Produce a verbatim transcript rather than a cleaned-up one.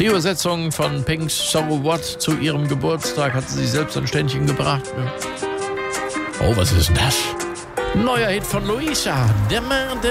Die Übersetzung von Pink's So What zu ihrem Geburtstag hat sie selbst ein Ständchen gebracht. Oh, was ist das? Neuer Hit von Luisa. Demain,